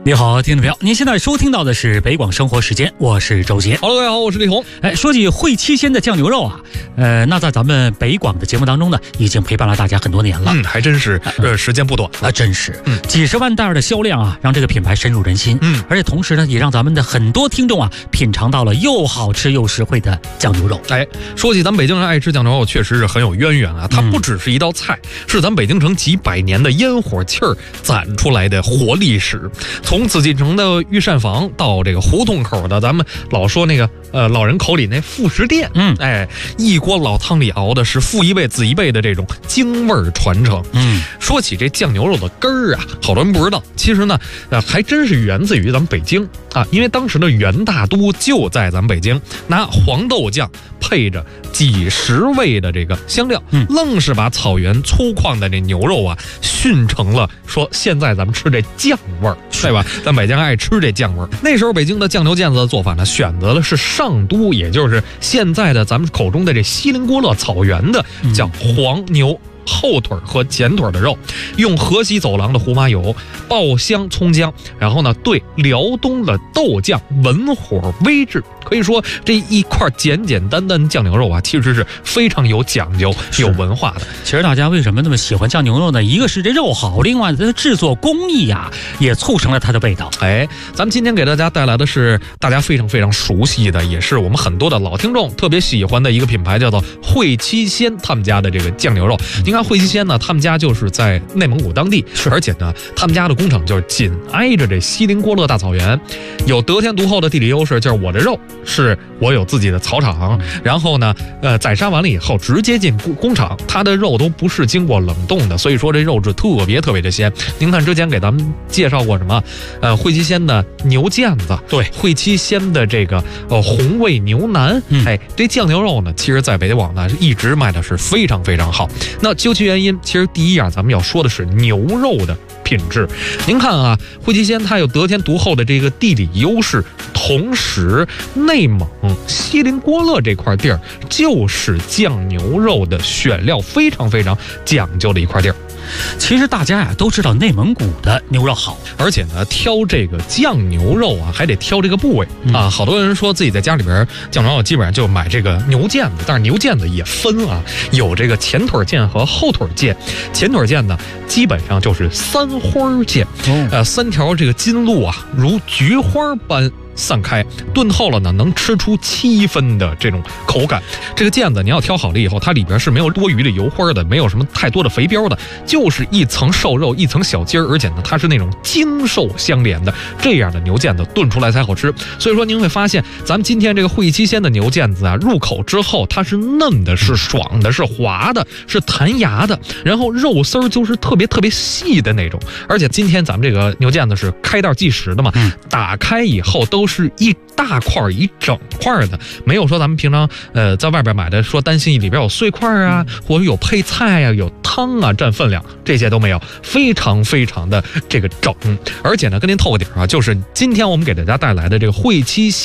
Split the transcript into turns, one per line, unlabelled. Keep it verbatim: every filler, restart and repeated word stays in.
你好，听众朋友，您现在收听到的是北广生活时间，我是周杰。
Hello， 大家好，我是李红。
哎，说起会七鲜的酱牛肉啊，呃，那在咱们北广的节目当中呢，已经陪伴了大家很多年了。
嗯，还真是，呃，时间不短
啊，真是，
嗯，
几十万袋的销量啊，让这个品牌深入人心。
嗯，
而且同时呢，也让咱们的很多听众啊，品尝到了又好吃又实惠的酱牛肉。
哎，说起咱们北京人爱吃酱牛肉，确实是很有渊源啊。它不只是一道菜，嗯、是咱北京城几百年的烟火气儿攒出来的活历史。从紫禁城的御膳房到这个胡同口的咱们老说那个呃老人口里那副食店，
嗯，
哎，一锅老汤里熬的是父一辈子一辈的这种京味儿传承。
嗯，
说起这酱牛肉的根儿啊，好多人不知道，其实呢，呃，还真是源自于咱们北京啊，因为当时的元大都就在咱们北京，拿黄豆酱配着几十味的这个香料，
嗯，
愣是把草原粗犷的这牛肉啊训成了说现在咱们吃这酱味儿，对吧？咱北京爱吃这酱味儿。那时候北京的酱牛腱子的做法呢，选择的是上都，也就是现在的咱们口中的这锡林郭勒草原的叫黄牛后腿和前腿的肉，用河西走廊的胡麻油爆香葱姜，然后呢对辽东的豆酱文火煨制。可以说这一块简简单单酱牛肉啊，其实是非常有讲究有文化的。
其实大家为什么那么喜欢酱牛肉呢？一个是这肉好，另外它的制作工艺啊也促成了它的味道。
哎，咱们今天给大家带来的是大家非常非常熟悉的，也是我们很多的老听众特别喜欢的一个品牌，叫做会七鲜他们家的这个酱牛肉。您看会七鲜呢，他们家就是在内蒙古当地，而且呢他们家的工厂就是紧挨着这锡林郭勒大草原，有得天独厚的地理优势，就是我的肉是我有自己的草场，然后呢呃宰杀完了以后直接进工厂，它的肉都不是经过冷冻的，所以说这肉质特别特别的鲜。您看之前给咱们介绍过什么呃会七鲜的牛腱子，
对，
会七鲜的这个呃红味牛腩，
嗯、
哎，这酱牛肉呢其实在北广呢一直卖的是非常非常好。那究其原因，其实第一样咱们要说的是牛肉的品质。您看啊，会七鲜它有得天独厚的这个地理优势，同时内蒙锡林郭勒这块地儿就是酱牛肉的选料非常非常讲究的一块地儿。
其实大家呀都知道内蒙古的牛肉好，
而且呢挑这个酱牛肉啊还得挑这个部位、嗯、啊。好多人说自己在家里边酱牛肉基本上就买这个牛腱子，但是牛腱子也分啊，有这个前腿腱和后腿腱。前腿腱呢基本上就是三花腱、哦、呃三条这个筋路啊如菊花般散开，炖透了呢能吃出七分的这种口感。这个腱子你要挑好了以后，它里边是没有多余的油花的，没有什么太多的肥膘的，就是一层瘦肉一层小筋儿，而且呢它是那种精瘦相连的，这样的牛腱子炖出来才好吃。所以说您会发现咱们今天这个会七鲜的牛腱子啊，入口之后它是嫩的，是爽的，是滑的，是弹牙的，然后肉丝儿就是特别特别细的那种。而且今天咱们这个牛腱子是开袋计时的嘛，打开以后都是一大块一整块的，没有说咱们平常呃在外边买的说担心里边有碎块啊，或者有配菜啊，有汤啊占分量，这些都没有，非常非常的这个整。而且呢跟您透个底啊，就是今天我们给大家带来的这个会七鲜